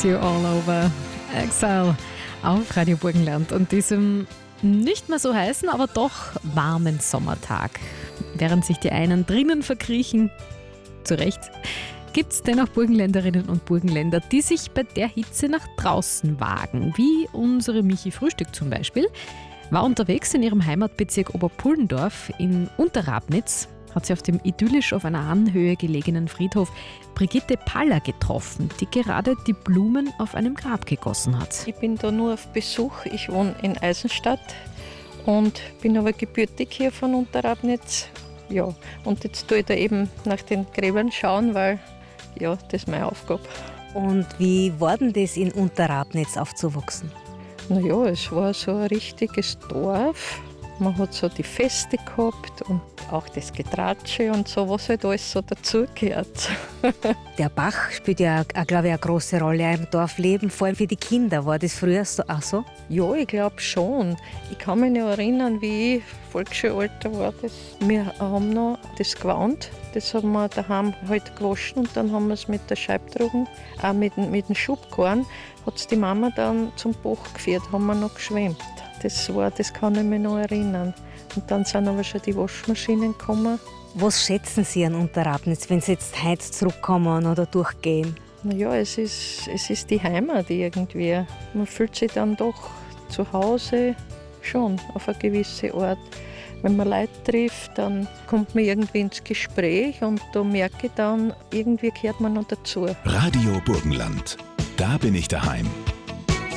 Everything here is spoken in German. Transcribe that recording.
Miss You All Over. Exile auf Radio Burgenland und diesem nicht mehr so heißen, aber doch warmen Sommertag. Während sich die einen drinnen verkriechen, zu Recht, gibt es dennoch Burgenländerinnen und Burgenländer, die sich bei der Hitze nach draußen wagen, wie unsere Michi Frühstück zum Beispiel. War unterwegs in ihrem Heimatbezirk Oberpullendorf in Unterrabnitz, hat sie auf dem idyllisch auf einer Anhöhe gelegenen Friedhof Brigitte Paller getroffen, die gerade die Blumen auf einem Grab gegossen hat. Ich bin da nur auf Besuch. Ich wohne in Eisenstadt und bin aber gebürtig hier von Unterrabnitz. Ja, und jetzt tue ich da eben nach den Gräbern schauen, weil ja, das ist meine Aufgabe. Und wie war denn das in Unterrabnitz aufzuwachsen? Naja, es war so ein richtiges Dorf. Man hat so die Feste gehabt und auch das Getratsche und so, was halt alles so dazugehört. Der Bach spielt ja, glaube ich, eine große Rolle im Dorfleben, vor allem für die Kinder. War das früher auch so? Ja, ich glaube schon. Ich kann mich noch erinnern, wie ich Volksschulalter war. Wir haben noch das Gewand, das haben wir daheim halt gewaschen und dann haben wir es mit der Scheibtrugen, auch mit dem Schubkarren, hat es die Mama dann zum Bach geführt, haben wir noch geschwemmt. Das kann ich mich noch erinnern. Und dann sind aber schon die Waschmaschinen gekommen. Was schätzen Sie an Unterrabnitz, wenn Sie jetzt heute zurückkommen oder durchgehen? Naja, es ist die Heimat irgendwie. Man fühlt sich dann doch zu Hause schon auf eine gewisse Art. Wenn man Leute trifft, dann kommt man irgendwie ins Gespräch und da merke ich dann, irgendwie gehört man noch dazu. Radio Burgenland. Da bin ich daheim.